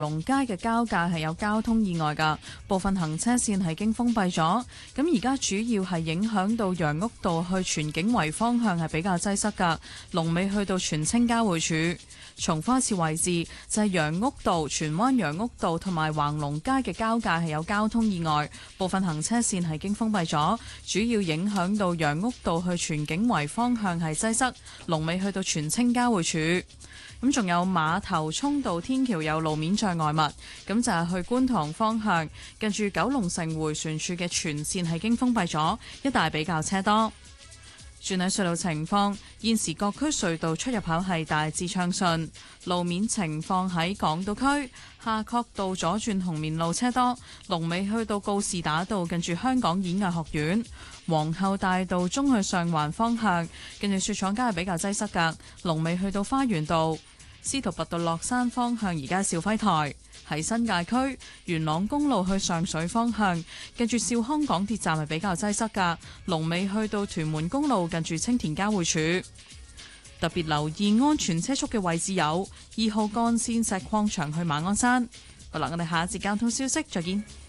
龍街嘅交界係有交通意外㗎，部分行車線係經封閉咗。咁而家主要係影響到楊屋道去荃景圍方向係比較擠塞㗎，龍尾去到荃青交匯處。重複一次位置就係楊屋道、荃灣楊屋道同埋橫龍街嘅交界係有交通意外，部分行車線係經封閉咗，主要影響到楊屋道去荃景圍方向係擠塞，龍尾去到荃青交匯處。咁仲有馬頭涌道天橋有路面障礙物，咁就係去觀塘方向，近住九龍城迴旋處嘅全線係經封閉咗，一帶比較車多。轉喺隧道情況，現時各區隧道出入口係大致暢順，路面情況喺港島區夏慤道左轉紅棉路車多，龍尾去到告士打道近住香港演藝學院，皇后大道中去上環方向，近住雪廠街係比較擠塞㗎，龍尾去到花園道。司徒拔道落山方向而家兆輝台，喺新界區元朗公路去上水方向，近住兆康港鐵站係比較擠塞㗎，龍尾去到屯門公路近住青田交匯處。特別留意安全車速嘅位置有2號幹線石礦場去馬鞍山。好啦，我哋下一節交通消息再見。